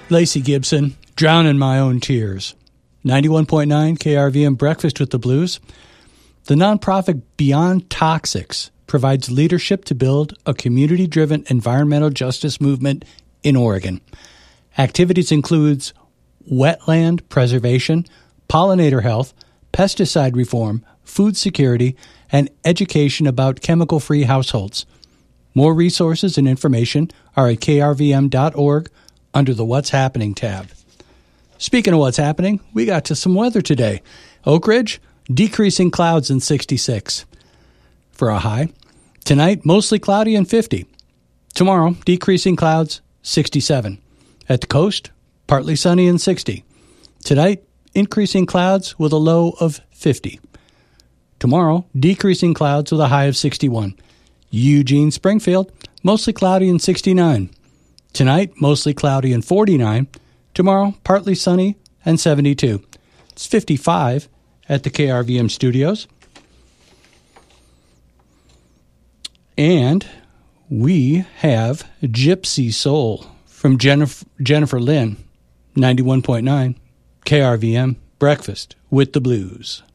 Lacey Gibson, Drown in My Own Tears. 91.9 KRVM Breakfast with the Blues. The nonprofit Beyond Toxics provides leadership to build a community-driven environmental justice movement in Oregon. Activities includes wetland preservation, pollinator health, pesticide reform, food security, and education about chemical-free households. More resources and information are at krvm.org under the What's Happening tab. Speaking of what's happening, we got to some weather today. Oak Ridge, decreasing clouds and 66 for a high. Tonight, mostly cloudy and 50. Tomorrow, decreasing clouds, 67. At the coast, partly sunny and 60. Tonight, increasing clouds with a low of 50. Tomorrow, decreasing clouds with a high of 61. Eugene, Springfield, mostly cloudy and 69. Tonight, mostly cloudy and 49. Tomorrow, partly sunny and 72. It's 55 at the KRVM studios. And we have Gypsy Soul from Jennifer Lynn, 91.9 KRVM Breakfast with the Blues.